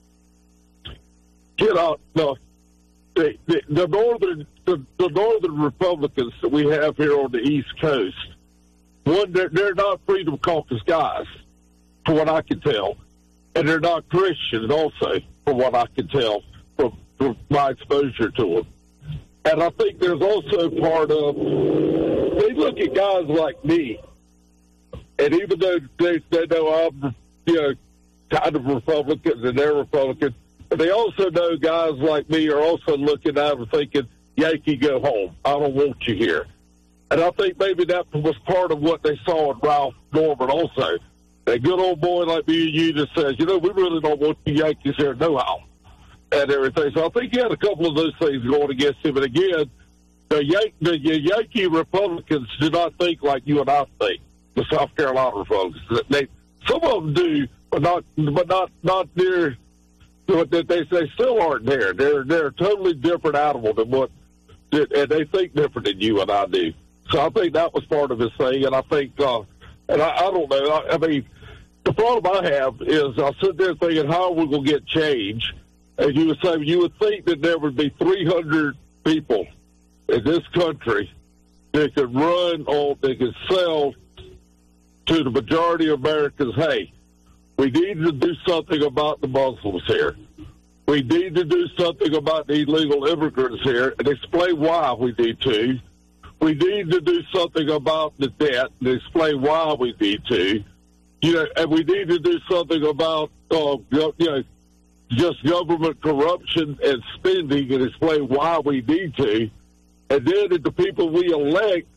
You know, no, the, the, the northern the, the northern Republicans that we have here on the East Coast, one, they're, they're not Freedom Caucus guys, from what I can tell, and they're not Christians also, from what I can tell from, from my exposure to them. And I think there's also part of, they look at guys like me, and even though they, they know I'm, you know, kind of Republican and they're Republican, but they also know guys like me are also looking at them thinking, Yankee, go home. I don't want you here. And I think maybe that was part of what they saw in Ralph Norman also. A good old boy like me and you that says, you know, we really don't want you Yankees here no-how and everything. So I think he had a couple of those things going against him. And again, the, Yan- the Yankee Republicans do not think like you and I think, the South Carolina Republicans. They, some of them do, but not, but not, not near. But they, they still aren't there. They're they're a totally different animal than what, and they think different than you and I do. So I think that was part of his thing, and I think, uh, and I, I don't know. I, I mean, the problem I have is I sit there thinking, how are we going to get change? And you would say, you would think that there would be three hundred people in this country that could run on, that could sell to the majority of Americans, hey, we need to do something about the Muslims here. We need to do something about the illegal immigrants here and explain why we need to. We need to do something about the debt and explain why we need to. You know, and we need to do something about, uh, you know, just government corruption and spending and explain why we need to. And then if the people we elect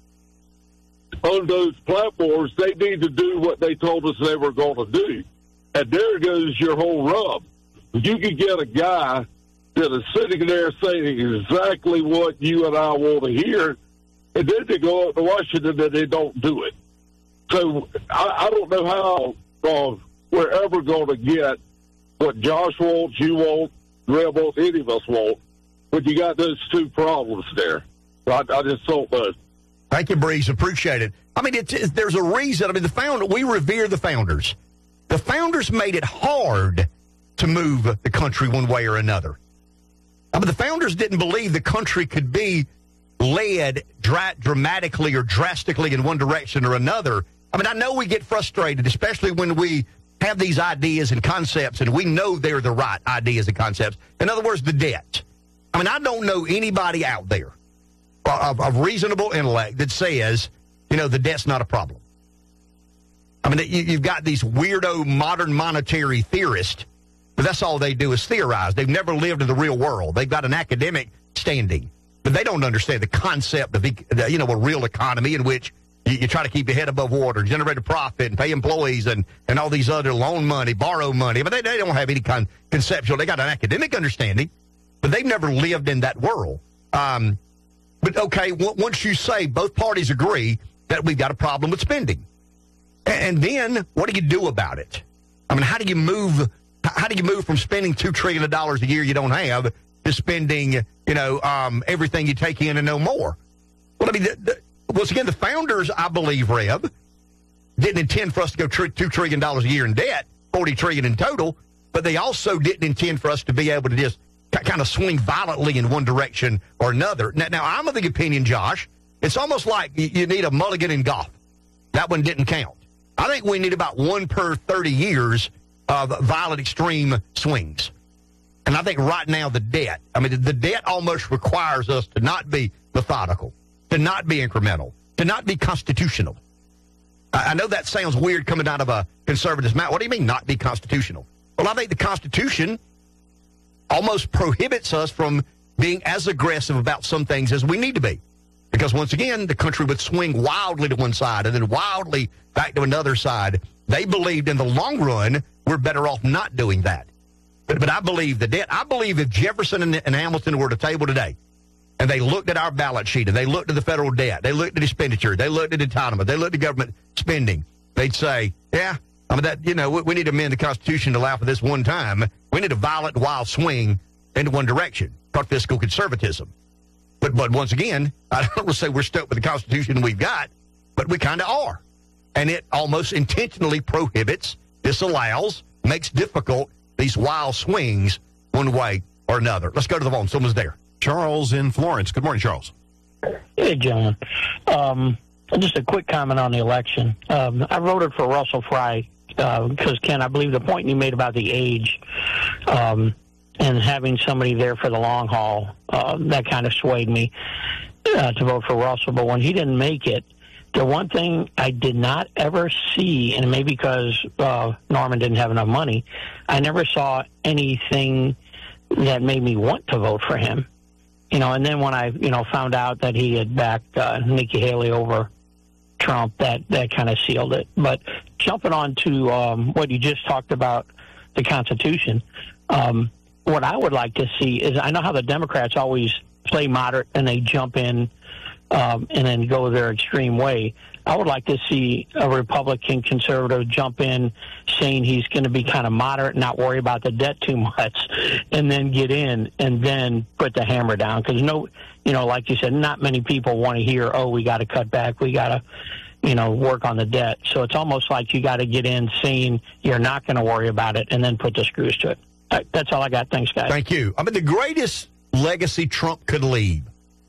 on those platforms, they need to do what they told us they were going to do. And there goes your whole rub. You can get a guy that is sitting there saying exactly what you and I want to hear, and then they go up to Washington and they don't do it. So I, I don't know how uh, we're ever going to get what Josh wants, you want, Reb wants, any of us want, but you got those two problems there. I, I just don't know. Thank you, Breeze. Appreciate it. I mean, it's, it's, there's a reason. I mean, the founder, we revere the founders. The founders made it hard to move the country one way or another. I mean, the founders didn't believe the country could be led dra- dramatically or drastically in one direction or another. I mean, I know we get frustrated, especially when we have these ideas and concepts, and we know they're the right ideas and concepts. In other words, the debt. I mean, I don't know anybody out there of, of reasonable intellect that says, you know, the debt's not a problem. I mean, you, you've got these weirdo modern monetary theorists, but that's all they do is theorize. They've never lived in the real world. They've got an academic standing, but they don't understand the concept of, you know, a real economy in which you, you try to keep your head above water, generate a profit, and pay employees, and, and all these other loan money, borrow money. But they, they don't have any kind of conceptual. They got an academic understanding, but they've never lived in that world. Um, but, okay, w- once you say both parties agree that we've got a problem with spending, and then what do you do about it? I mean, how do you move? How do you move from spending two trillion dollars a year you don't have to spending, you know, um, everything you take in and no more? Well, I mean, the, the, once again, the founders, I believe, Reb, didn't intend for us to go tr- two trillion dollars a year in debt, forty trillion dollars in total, but they also didn't intend for us to be able to just k- kind of swing violently in one direction or another. Now, now, I'm of the opinion, Josh, it's almost like you, you need a mulligan in golf. That one didn't count. I think we need about one per thirty years of violent extreme swings. And I think right now the debt, I mean, the debt almost requires us to not be methodical, to not be incremental, to not be constitutional. I, I know that sounds weird coming out of a conservative mouth. What do you mean not be constitutional? Well, I think the Constitution almost prohibits us from being as aggressive about some things as we need to be. Because once again, the country would swing wildly to one side and then wildly back to another side. They believed in the long run, we're better off not doing that. But, but I believe the debt. I believe if Jefferson and, and Hamilton were at a table today, and they looked at our balance sheet, and they looked at the federal debt, they looked at expenditure, they looked at entitlement, they looked at government spending, they'd say, yeah, I mean, that, you know, we, we need to amend the Constitution to allow for this one time. We need a violent, wild swing into one direction, called fiscal conservatism. But but once again, I don't want to say we're stuck with the Constitution we've got, but we kind of are. And it almost intentionally prohibits, disallows, makes difficult these wild swings one way or another. Let's go to the phone. Someone's there. Charles in Florence. Good morning, Charles. Hey, John. Um, just a quick comment on the election. Um, I voted for Russell Fry because, uh, Ken, I believe the point you made about the age um, and having somebody there for the long haul, uh, that kind of swayed me uh, to vote for Russell. But when he didn't make it, the one thing I did not ever see, and maybe because uh, Norman didn't have enough money, I never saw anything that made me want to vote for him. You know, and then when I, you know, found out that he had backed uh, Nikki Haley over Trump, that, that kind of sealed it. But jumping on to um, what you just talked about, the Constitution, um, what I would like to see is, I know how the Democrats always play moderate and they jump in um, and then go their extreme way. I would like to see a Republican conservative jump in saying he's going to be kind of moderate, not worry about the debt too much, and then get in and then put the hammer down. Because, no, you know, like you said, not many people want to hear, oh, we got to cut back, we got to, you know, work on the debt. So it's almost like you got to get in saying you're not going to worry about it and then put the screws to it. That's all I got. Thanks, guys. Thank you. I mean, the greatest legacy Trump could leave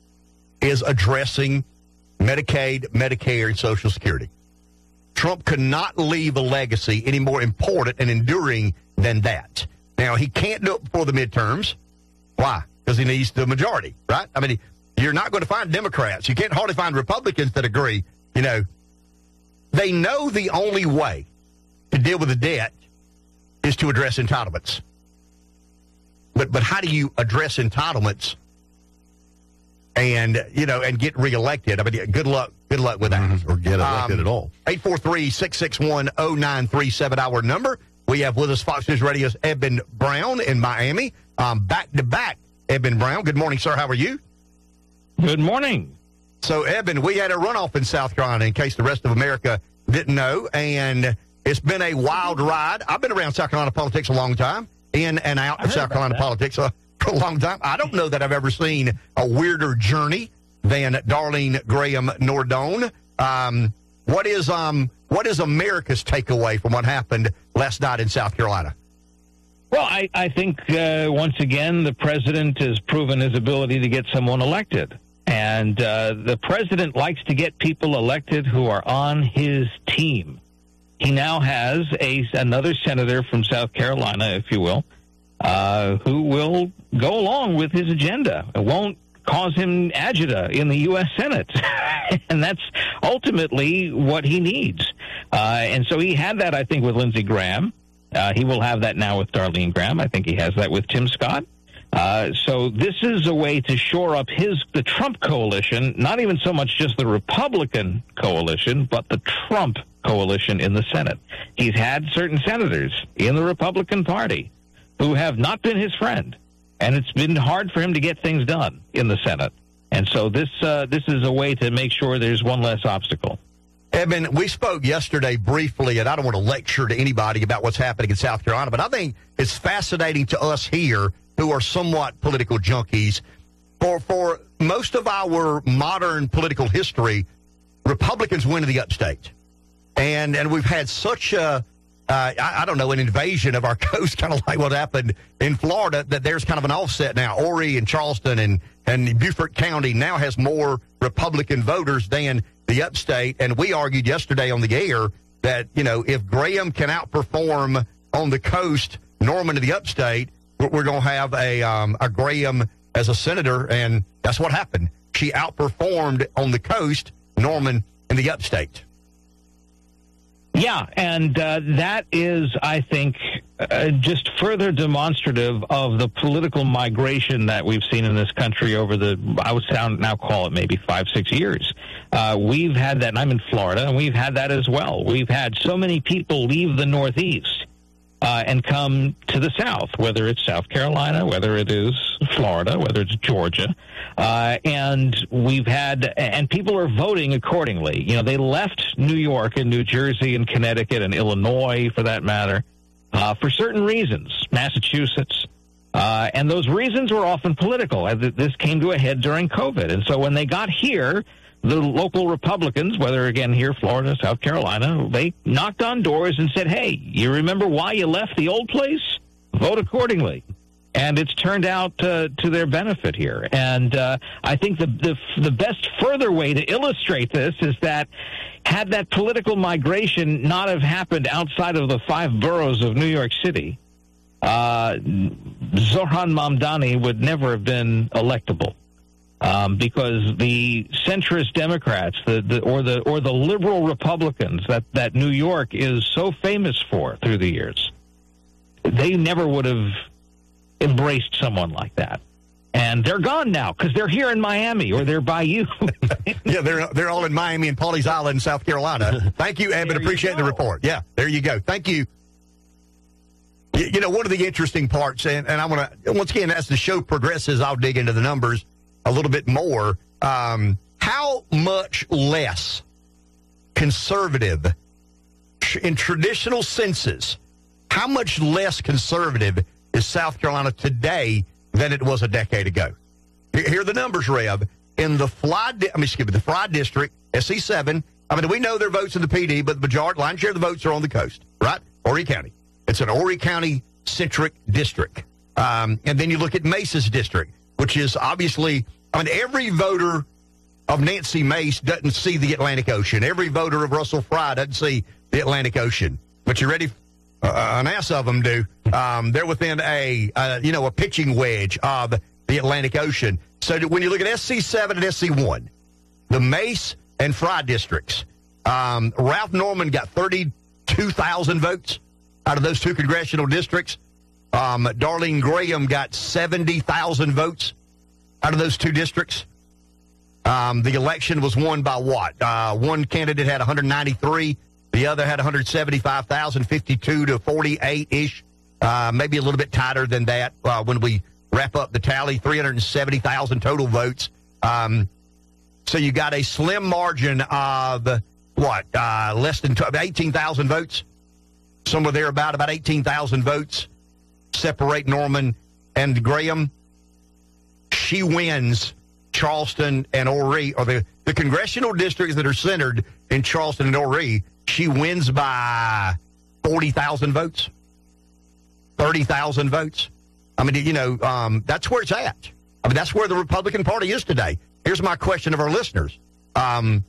is addressing Medicaid, Medicare, and Social Security. Trump could not leave a legacy any more important and enduring than that. Now, he can't do it before the midterms. Why? Because he needs the majority, right? I mean, you're not going to find Democrats. You can't hardly find Republicans that agree. You know, they know the only way to deal with the debt is to address entitlements. But but how do you address entitlements and, you know, and get reelected? I mean, good luck. Good luck with that. Mm-hmm. Or get elected um, at all. eight four three, six six one, zero nine three seven, our number. We have with us Fox News Radio's Eben Brown in Miami. Um, back-to-back, Eben Brown. Good morning, sir. How are you? Good morning. So, Eben, we had a runoff in South Carolina, in case the rest of America didn't know, and it's been a wild ride. I've been around South Carolina politics a long time, in and out of South Carolina that. politics uh, for a long time. I don't know that I've ever seen a weirder journey than Darlene Graham Nordone. Um, what is um what is America's takeaway from what happened last night in South Carolina? Well, I, I think, uh, once again, the president has proven his ability to get someone elected. And uh, the president likes to get people elected who are on his team. He now has a another senator from South Carolina, if you will, uh, who will go along with his agenda. It won't cause him agita in the U S Senate. And that's ultimately what he needs. Uh, and so he had that, I think, with Lindsey Graham. Uh, he will have that now with Darlene Graham. I think he has that with Tim Scott. Uh, so this is a way to shore up his the Trump coalition, not even so much just the Republican coalition, but the Trump coalition in the Senate. He's had certain senators in the Republican Party who have not been his friend, and it's been hard for him to get things done in the Senate. And so this uh, this is a way to make sure there's one less obstacle. Eben, we spoke yesterday briefly, and I don't want to lecture to anybody about what's happening in South Carolina, but I think it's fascinating to us here who are somewhat political junkies. For for most of our modern political history, Republicans win in the upstate. And and we've had such a, uh, I, I don't know, an invasion of our coast, kind of like what happened in Florida, that there's kind of an offset now. Horry and Charleston and, and Beaufort County now has more Republican voters than the upstate. And we argued yesterday on the air that, you know, if Graham can outperform on the coast, Norman in the upstate, we're going to have a um, a Graham as a senator, and that's what happened. She outperformed on the coast, Norman in the upstate. Yeah, and uh, that is, I think, uh, just further demonstrative of the political migration that we've seen in this country over the, I would sound now call it maybe five, six years. Uh, we've had that, and I'm in Florida, and we've had that as well. We've had so many people leave the Northeast uh, and come to the South, whether it's South Carolina, whether it is Florida, whether it's Georgia. Uh, and we've had, and people are voting accordingly. You know, they left New York and New Jersey and Connecticut and Illinois, for that matter, uh, for certain reasons, Massachusetts. Uh, and those reasons were often political. This came to a head during COVID. And so when they got here, the local Republicans, whether, again, here, Florida, South Carolina, they knocked on doors and said, hey, you remember why you left the old place? Vote accordingly. And it's turned out uh, to their benefit here. And uh, I think the, the the best further way to illustrate this is that had that political migration not have happened outside of the five boroughs of New York City, uh, Zohran Mamdani would never have been electable. Um, because the centrist Democrats, the, the or the or the liberal Republicans that, that New York is so famous for through the years, they never would have embraced someone like that. And they're gone now because they're here in Miami or they're by you. Yeah, they're they're all in Miami and Pawleys Island, South Carolina. Thank you, Abbott. Appreciate the report. Yeah, there you go. Thank you. You, you know, one of the interesting parts, and, and I want to, once again, as the show progresses, I'll dig into the numbers a little bit more. Um, how much less conservative in traditional senses, how much less conservative is South Carolina today than it was a decade ago? Here, here are the numbers, Rev. In the Fly, I mean, excuse me, the Fry District, S C seven, I mean, we know there are votes in the P D, but the majority, lion's share of the votes are on the coast, right? Horry County. It's an Horry County-centric district. Um, and then you look at Mace's district, which is obviously, I mean, every voter of Nancy Mace doesn't see the Atlantic Ocean. Every voter of Russell Fry doesn't see the Atlantic Ocean. But you ready? Uh, an ass of them do. Um, they're within a, uh, you know, a pitching wedge of the Atlantic Ocean. So when you look at S C seven and S C one, the Mace and Fry districts, um, Ralph Norman got thirty-two thousand votes out of those two congressional districts. Um, Darlene Graham got seventy thousand votes out of those two districts. Um, the election was won by what? Uh, one candidate had one hundred ninety-three. The other had one hundred seventy-five thousand, fifty-two to forty-eight-ish. Uh, maybe a little bit tighter than that uh, when we wrap up the tally, three hundred seventy thousand total votes. Um, so you got a slim margin of, what, uh, less than eighteen thousand votes? Somewhere there about, about eighteen thousand votes separate Norman and Graham. She wins Charleston and Horry, or the, the congressional districts that are centered in Charleston and Horry. She wins by forty thousand votes, thirty thousand votes. I mean, you know, um, that's where it's at. I mean, that's where the Republican Party is today. Here's my question of our listeners. Um,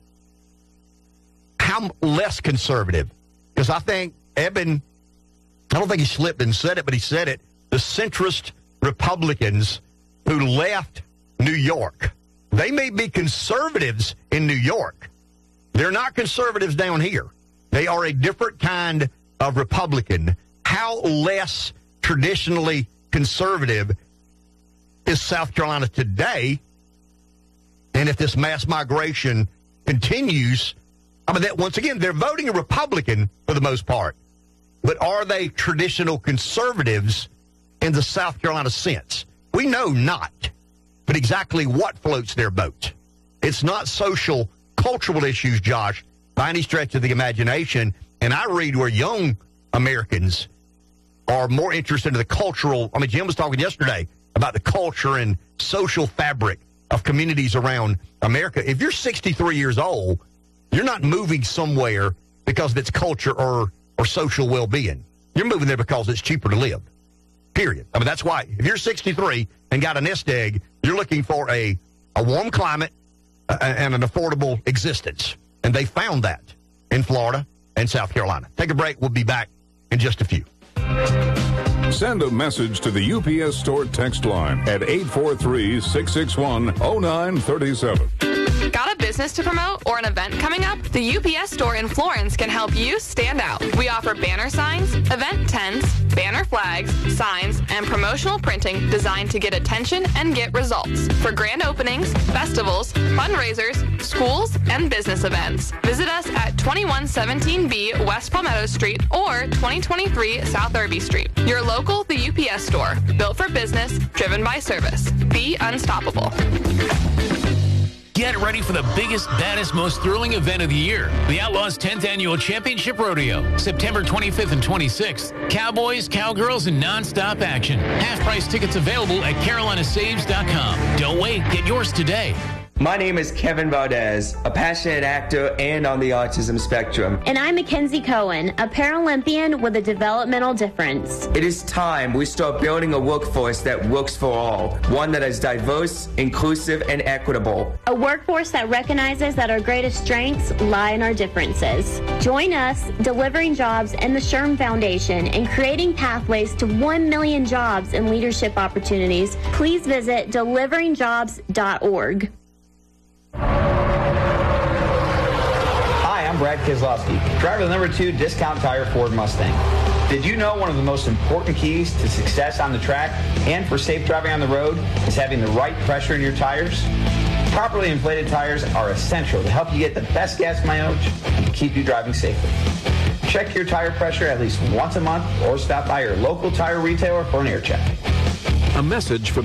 how less conservative? Because I think Eben, I don't think he slipped and said it, but he said it. The centrist Republicans who left New York, they may be conservatives in New York. They're not conservatives down here. They are a different kind of Republican. How less traditionally conservative is South Carolina today? And if this mass migration continues, I mean, that, once again, they're voting a Republican for the most part. But are they traditional conservatives in the South Carolina sense? We know not. But exactly what floats their boat? It's not social, cultural issues, Josh, by any stretch of the imagination. And I read where young Americans are more interested in the cultural. I mean, Jim was talking yesterday about the culture and social fabric of communities around America. If you're sixty-three years old, you're not moving somewhere because of its culture or, or social well-being. You're moving there because it's cheaper to live, period. I mean, that's why. If you're sixty-three and got a nest egg, you're looking for a, a warm climate uh, and an affordable existence. And they found that in Florida and South Carolina. Take a break. We'll be back in just a few. Send a message to the U P S Store text line at eight four three, six six one, oh nine three seven. Got a business business to promote or an event coming up? The U P S store in Florence can help you stand out. We offer banner signs, event tents, banner flags, signs, and promotional printing designed to get attention and get results for grand openings, festivals, fundraisers, schools, and business events. Visit us at twenty-one seventeen B West Palmetto Street or twenty twenty-three South Irby Street. Your local, the U P S store, built for business, driven by service. Be unstoppable. Get ready for the biggest, baddest, most thrilling event of the year. The Outlaws tenth Annual Championship Rodeo. September twenty-fifth and twenty-sixth. Cowboys, cowgirls, and nonstop action. Half-price tickets available at carolina saves dot com. Don't wait. Get yours today. My name is Kevin Valdez, a passionate actor and on the autism spectrum. And I'm Mackenzie Cohen, a Paralympian with a developmental difference. It is time we start building a workforce that works for all, one that is diverse, inclusive, and equitable. A workforce that recognizes that our greatest strengths lie in our differences. Join us, Delivering Jobs and the Sherm Foundation, in creating pathways to one million jobs and leadership opportunities. Please visit delivering jobs dot org. Hi, I'm Brad Keselowski, driver of the number two Discount Tire Ford Mustang. Did you know one of the most important keys to success on the track and for safe driving on the road is having the right pressure in your tires? Properly inflated tires are essential to help you get the best gas mileage and keep you driving safely. Check your tire pressure at least once a month or stop by your local tire retailer for an air check. A message from